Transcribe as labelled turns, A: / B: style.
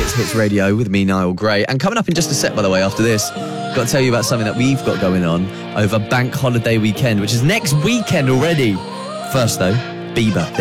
A: It's Hits Radio with me, Niall Gray. And coming up in just a sec, by the way, after this, got to tell you about something that we've got going on over Bank Holiday weekend, which is next weekend already. First, though, Bieber.